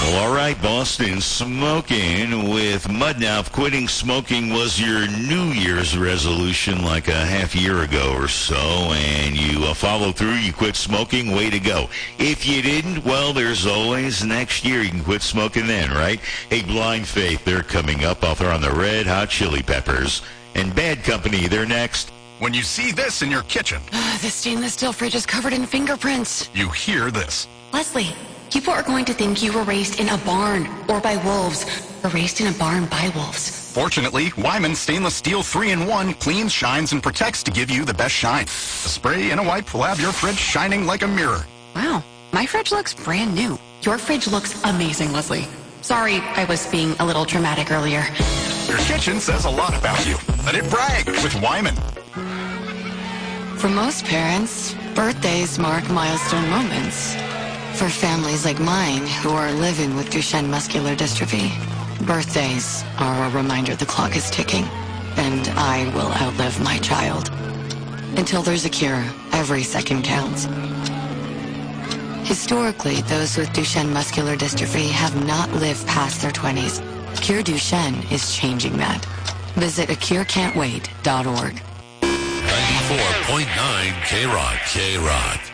All right, Boston, smoking with Mud. Now, if quitting smoking was your New Year's resolution like a half year ago or so, and you follow through, you quit smoking, way to go. If you didn't, well, there's always next year. You can quit smoking then, right? Hey, Blind Faith, they're coming up. Author on the Red Hot Chili Peppers. And Bad Company, they're next. When you see this in your kitchen, The stainless steel fridge is covered in fingerprints. you hear this. Leslie, people are going to think you were raised in a barn or by wolves, or raised in a barn by wolves. Fortunately, Wyman Stainless Steel 3-in-1 cleans, shines, and protects to give you the best shine. A spray and a wipe will have your fridge shining like a mirror. Wow, my fridge looks brand new. Your fridge looks amazing, Leslie. Sorry, I was being a little dramatic earlier. Your kitchen says a lot about you. Let it brag with Wyman. For most parents, birthdays mark milestone moments. For families like mine who are living with Duchenne muscular dystrophy, birthdays are a reminder the clock is ticking, and I will outlive my child. Until there's a cure, every second counts. Historically, those with Duchenne muscular dystrophy have not lived past their 20s. Cure Duchenne is changing that. Visit acurecan'twait.org. 94.9 K-Rock.